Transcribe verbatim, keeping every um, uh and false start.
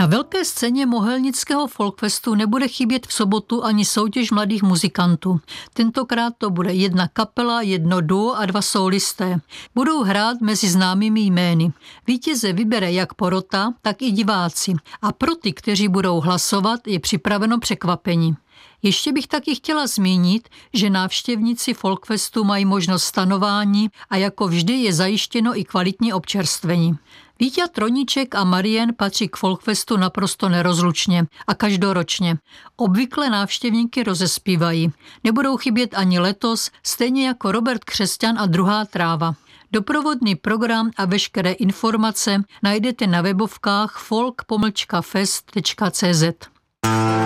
Na velké scéně Mohelnického folkfestu nebude chybět v sobotu ani soutěž mladých muzikantů. Tentokrát to bude jedna kapela, jedno duo a dva sólisté. Budou hrát mezi známými jmény. Vítěze vybere jak porota, tak i diváci. A pro ty, kteří budou hlasovat, je připraveno překvapení. Ještě bych taky chtěla zmínit, že návštěvníci folkfestu mají možnost stanování a jako vždy je zajištěno i kvalitní občerstvení. Vítě Troníček a Marien patří k folkfestu naprosto nerozlučně a každoročně. Obvykle návštěvníky rozespívají. Nebudou chybět ani letos, stejně jako Robert Křesťan a Druhá tráva. Doprovodný program a veškeré informace najdete na webovkách folk pomlčka fest tečka cé zet.